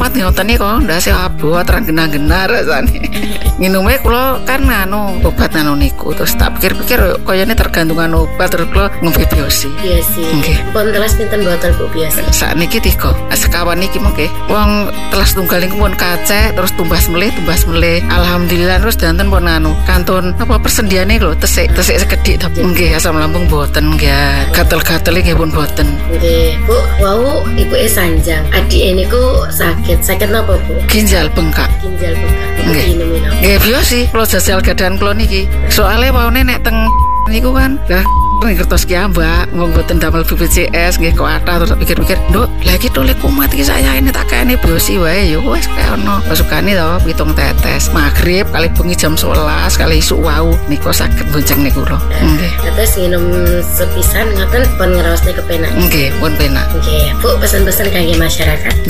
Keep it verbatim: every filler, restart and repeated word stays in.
kumat ngoten niku ndase abot terang genah-genah rasane. Nginume kula kan anu obat anu niku terus tak pikir-pikir koyone tergantungan obat terus kula ngombe biosi. Biosi. Nggih. Pun telas pinten botol Bu biosi? Sakniki tiga. Sekawan niki mengke. Wong telas tunggal niku pun kacek terus tumbas melih tumbas melih. Alhamdulillah terus danten pun anu kantun apa persendiane lho tesik tesik sekedhik to. Nggih asam lambung boten nggih. Gatel-gatel nggih pun boten. Nggih, Bu. Wau ibuke sanjang. Adike niku sakit. Sakit napa, Bu? Ginjal bengkak. Ginjal bengkak. Nggih. Nggih biosi kula jajal gadan kula niki. Soale waune nek teng niku kan lah ning kertas ki Mbak wong boten damel B P J S nggih kuatah terus pikir-pikir nduk lha iki tole kumat iki saya ini tak kene biosi wae ya wis kaya ono pasukane to pitung tetes magrib kali bengi jam sewelas kali isuk wau niku saged bonceng niku lho nggih terus nginum sepisan ngoten pun ngraosne kepenak nggih pun penak nggih Bu pesan-pesan kangge masyarakat